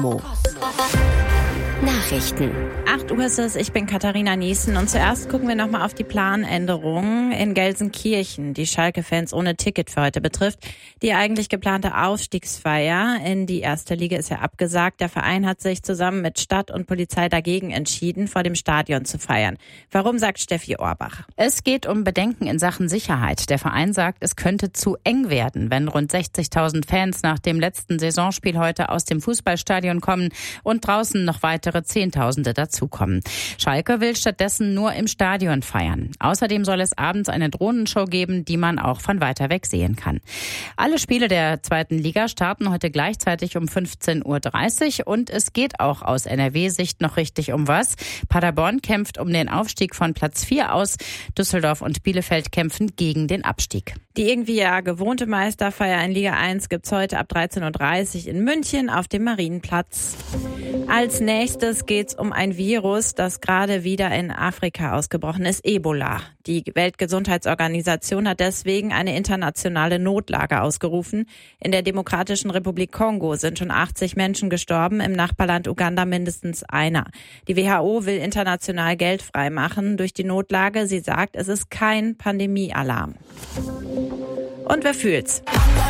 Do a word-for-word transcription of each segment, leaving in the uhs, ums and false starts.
Nachrichten. acht Uhr ist es, ich bin Katharina Niesen und zuerst gucken wir nochmal auf die Planänderungen in Gelsenkirchen, die Schalke-Fans ohne Ticket für heute betrifft. Die eigentlich geplante Aufstiegsfeier in die erste Liga ist ja abgesagt. Der Verein hat sich zusammen mit Stadt und Polizei dagegen entschieden, vor dem Stadion zu feiern. Warum, sagt Steffi Orbach? Es geht um Bedenken in Sachen Sicherheit. Der Verein sagt, es könnte zu eng werden, wenn rund sechzigtausend Fans nach dem letzten Saisonspiel heute aus dem Fußballstadion kommen und draußen noch weitere Zehntausende dazukommen. Schalke will stattdessen nur im Stadion feiern. Außerdem soll es abends eine Drohnenshow geben, die man auch von weiter weg sehen kann. Alle Spiele der zweiten Liga starten heute gleichzeitig um fünfzehn Uhr dreißig und es geht auch aus N R W-Sicht noch richtig um was. Paderborn kämpft um den Aufstieg von Platz vier aus. Düsseldorf und Bielefeld kämpfen gegen den Abstieg. Die irgendwie ja gewohnte Meisterfeier in Liga eins gibt's heute ab dreizehn Uhr dreißig in München auf dem Marienplatz. Als nächstes geht's um ein Virus, das gerade wieder in Afrika ausgebrochen ist, Ebola. Die Weltgesundheitsorganisation hat deswegen eine internationale Notlage ausgerufen. In der Demokratischen Republik Kongo sind schon achtzig Menschen gestorben, im Nachbarland Uganda mindestens einer. Die W H O will international Geld freimachen durch die Notlage. Sie sagt, es ist kein Pandemiealarm. Und wer fühlt's?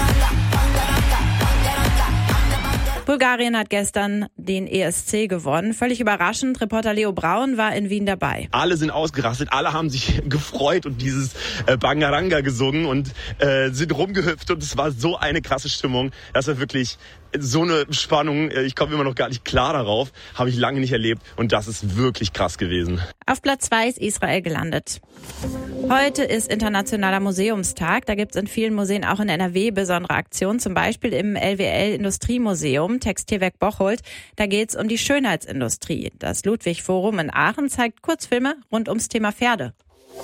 Bulgarien hat gestern den E S C gewonnen. Völlig überraschend. Reporter Leo Braun war in Wien dabei. Alle sind ausgerastet, alle haben sich gefreut und dieses äh, Bangaranga gesungen und äh, sind rumgehüpft und es war so eine krasse Stimmung. Das war wirklich so eine Spannung. Ich komme immer noch gar nicht klar darauf. Habe ich lange nicht erlebt und das ist wirklich krass gewesen. Auf Platz zwei ist Israel gelandet. Heute ist Internationaler Museumstag. Da gibt es in vielen Museen, auch in N R W, besondere Aktionen. Zum Beispiel im L W L Industriemuseum, Textilwerk Bocholt. Da geht es um die Schönheitsindustrie. Das Ludwig Forum in Aachen zeigt Kurzfilme rund ums Thema Pferde.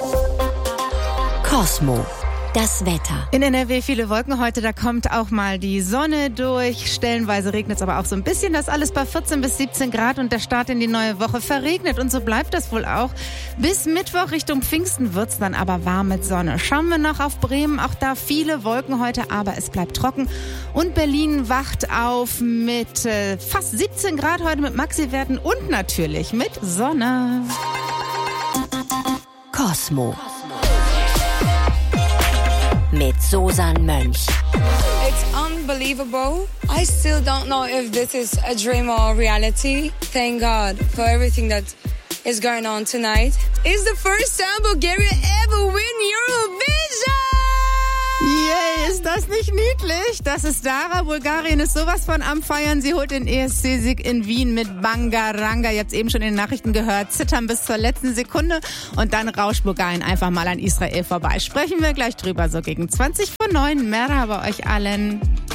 Cosmo. Das Wetter. In N R W viele Wolken heute, da kommt auch mal die Sonne durch. Stellenweise regnet es aber auch so ein bisschen. Das alles bei vierzehn bis siebzehn Grad und der Start in die neue Woche verregnet. Und so bleibt das wohl auch. Bis Mittwoch Richtung Pfingsten wird's dann aber warm mit Sonne. Schauen wir noch auf Bremen. Auch da viele Wolken heute, aber es bleibt trocken. Und Berlin wacht auf mit äh, fast siebzehn Grad heute mit Maxi-Werten und natürlich mit Sonne. Cosmo. Mit Susan Mönch. It's unbelievable. I still don't know if this is a dream or reality. Thank God for everything that is going on tonight. It's the first time Bulgaria ever win Eurovision! Yay, ist das nicht niedlich? Das ist Dara. Bulgarien ist sowas von am Feiern. Sie holt den E S C-Sieg in Wien mit Bangaranga. Jetzt eben schon in den Nachrichten gehört. Zittern bis zur letzten Sekunde. Und dann rauscht Bulgarien einfach mal an Israel vorbei. Sprechen wir gleich drüber, so gegen zwanzig vor neun. Merhaba bei euch allen.